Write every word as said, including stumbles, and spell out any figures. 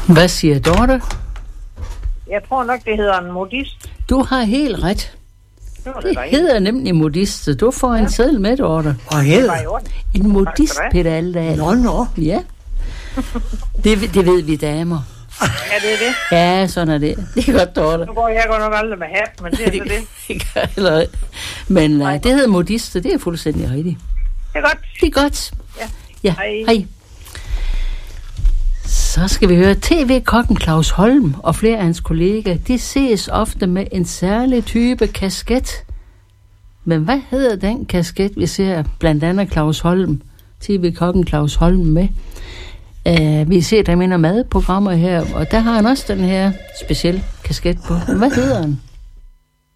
Hvad siger Dorte? Jeg tror nok, det hedder en modist. Du har helt ret. Det, Det det hedder nemlig modist, så du får en seddel med, Dorte. Og hedder? En modist, Peter Aldahl. Nå, nå. Ja. Det, det ved vi damer. Ja, det er det. Ja, sådan er det. Det er godt, Dorte. Nu går jeg godt nok aldrig med hat, men det er så det. Det gør heller ikke. Men uh, det hedder modist, det er fuldstændig rigtigt. Det er godt. Det er godt. Ja. Ja, Hej. hej. Så skal vi høre T V-kokken Claus Holm og flere af hans kolleger. De ses ofte med en særlig type kasket. Men hvad hedder den kasket, vi ser blandt andet Claus Holm, T V-kokken Claus Holm med? Uh, vi ser dem ind og madprogrammer her, og der har han også den her specielle kasket på. Hvad hedder den?